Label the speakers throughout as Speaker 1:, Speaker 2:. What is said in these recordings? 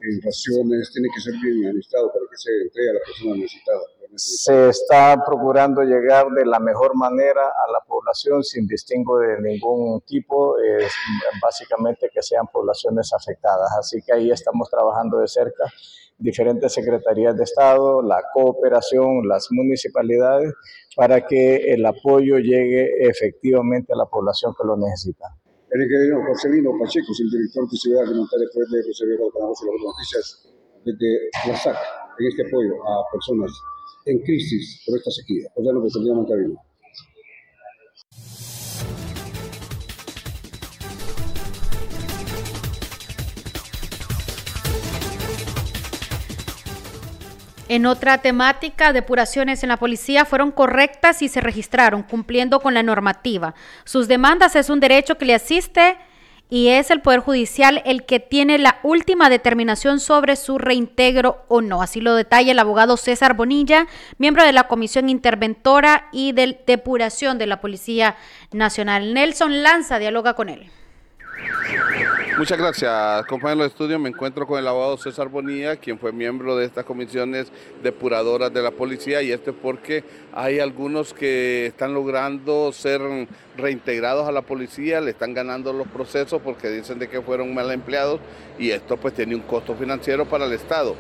Speaker 1: en raciones, tiene que ser bien administrado para que se entregue a la persona necesitada.
Speaker 2: Se está procurando llegar de la mejor manera a la población sin distingo de ningún tipo, básicamente que sean poblaciones afectadas. Así que ahí estamos trabajando de cerca diferentes secretarías de Estado, la cooperación, las municipalidades, para que el apoyo llegue efectivamente a la población que lo necesita.
Speaker 1: El ingeniero Marcelino Pacheco es el director de Seguridad Alimentaria de Reserva de Panamá sobre las noticias desde la SAC en este apoyo a personas en crisis por esta sequía. Pues ya lo que teníamos en cabina.
Speaker 3: En otra temática, depuraciones en la policía fueron correctas y se registraron, cumpliendo con la normativa. Sus demandas es un derecho que le asiste y es el Poder Judicial el que tiene la última determinación sobre su reintegro o no. Así lo detalla el abogado César Bonilla, miembro de la Comisión Interventora y de Depuración de la Policía Nacional. Nelson Lanza dialoga con él.
Speaker 4: Muchas gracias, compañeros de estudio. Me encuentro con el abogado César Bonilla, quien fue miembro de estas comisiones depuradoras de la policía, y esto es porque hay algunos que están logrando ser reintegrados a la policía, le están ganando los procesos porque dicen de que fueron mal empleados, y esto pues tiene un costo financiero para el Estado.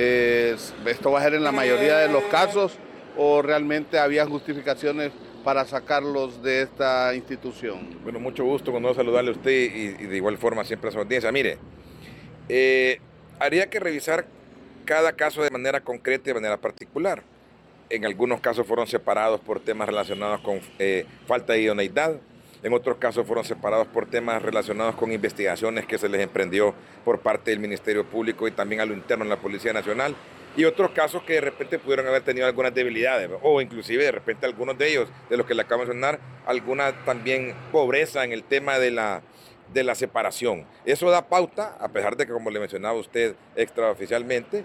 Speaker 4: ¿Esto va a ser en la mayoría de los casos o realmente había justificaciones para sacarlos de esta institución?
Speaker 5: Bueno, mucho gusto cuando saludarle a usted y de igual forma siempre a su audiencia. Mire, habría que revisar cada caso de manera concreta y de manera particular. En algunos casos fueron separados por temas relacionados con falta de idoneidad. En otros casos fueron separados por temas relacionados con investigaciones que se les emprendió por parte del Ministerio Público y también a lo interno en la Policía Nacional. Y otros casos que de repente pudieron haber tenido algunas debilidades, o inclusive de repente algunos de ellos, de los que le acabo de mencionar, alguna también pobreza en el tema de la separación. Eso da pauta, a pesar de que, como le mencionaba usted extraoficialmente,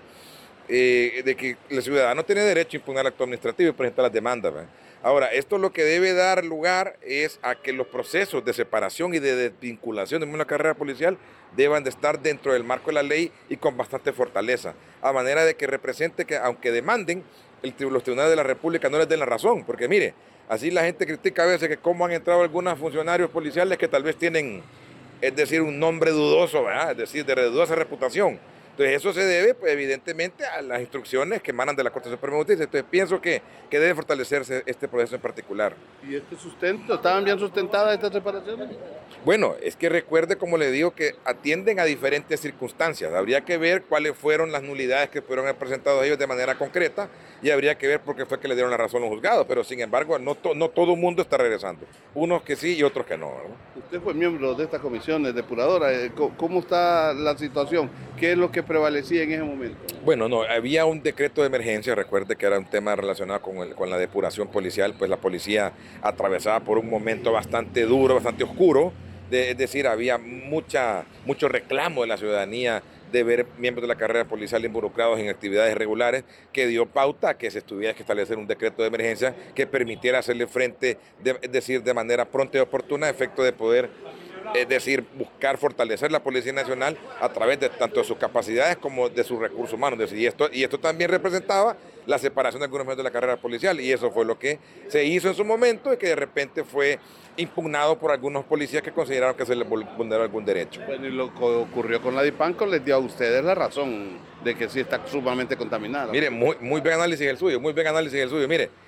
Speaker 5: de que el ciudadano tiene derecho a impugnar el acto administrativo y presentar las demandas, ¿verdad? Ahora, esto lo que debe dar lugar es a que los procesos de separación y de desvinculación de una carrera policial deban de estar dentro del marco de la ley y con bastante fortaleza, a manera de que represente que, aunque demanden, los tribunales de la República no les den la razón, porque mire, así la gente critica a veces que cómo han entrado algunos funcionarios policiales que tal vez tienen, es decir, un nombre dudoso, ¿verdad? Es decir, de dudosa reputación. Entonces eso se debe, pues, evidentemente, a las instrucciones que emanan de la Corte Suprema de Justicia. Entonces pienso que debe fortalecerse este proceso en particular.
Speaker 4: ¿Y este sustento? ¿Estaban bien sustentadas estas separaciones?
Speaker 5: Bueno, es que recuerde, como le digo, que atienden a diferentes circunstancias. Habría que ver cuáles fueron las nulidades que pudieron haber presentado ellos de manera concreta y habría que ver por qué fue que le dieron la razón a los juzgados. Pero sin embargo, no todo el mundo está regresando. Unos que sí y otros que no, ¿verdad?
Speaker 4: Usted fue miembro de estas comisiones depuradoras. ¿Cómo está la situación? ¿Qué es lo que prevalecía en ese momento?
Speaker 5: Bueno, no, había un decreto de emergencia, recuerde que era un tema relacionado con la depuración policial, pues la policía atravesaba por un momento bastante duro, bastante oscuro, es decir, había mucho reclamo de la ciudadanía de ver miembros de la carrera policial involucrados en actividades irregulares, que dio pauta a que se tuviera que establecer un decreto de emergencia que permitiera hacerle frente, es decir, de manera pronta y oportuna, a efecto de poder, es decir, buscar fortalecer la Policía Nacional a través de tanto de sus capacidades como de sus recursos humanos. Y esto también representaba la separación de algunos miembros de la carrera policial, y eso fue lo que se hizo en su momento y que de repente fue impugnado por algunos policías que consideraron que se les vulneró algún derecho.
Speaker 4: Bueno, y lo que ocurrió con la DIPANCO les dio a ustedes la razón de que sí está sumamente contaminada.
Speaker 5: Mire, muy buen análisis el suyo, muy buen análisis el suyo. Mire,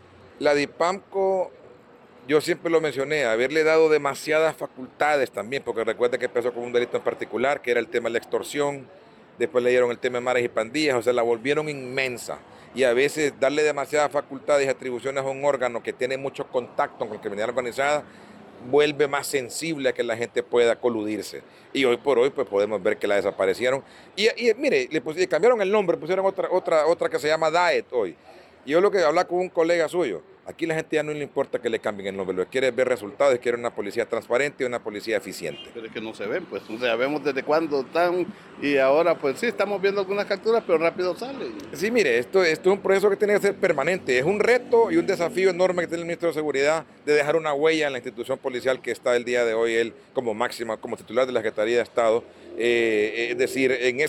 Speaker 5: la DIPANCO, yo siempre lo mencioné, haberle dado demasiadas facultades también, porque recuerda que empezó con un delito en particular, que era el tema de la extorsión, después le dieron el tema de maras y pandillas, o sea, la volvieron inmensa. Y a veces darle demasiadas facultades y atribuciones a un órgano que tiene mucho contacto con la criminalidad organizada, vuelve más sensible a que la gente pueda coludirse. Y hoy por hoy pues podemos ver que la desaparecieron. Y mire, le cambiaron el nombre, pusieron otra que se llama DAET hoy. Y yo lo que hablaba con un colega suyo, aquí la gente ya no le importa que le cambien el nombre, lo que quiere es ver resultados, quiere una policía transparente y una policía eficiente.
Speaker 4: Pero es que no se ven, pues, o sea, vemos desde cuándo están, y ahora pues sí, estamos viendo algunas capturas, pero rápido salen.
Speaker 5: Sí, mire, esto es un proceso que tiene que ser permanente, es un reto y un desafío enorme que tiene el Ministro de Seguridad de dejar una huella en la institución policial que está el día de hoy, él como máxima, como titular de la Secretaría de Estado, es decir, en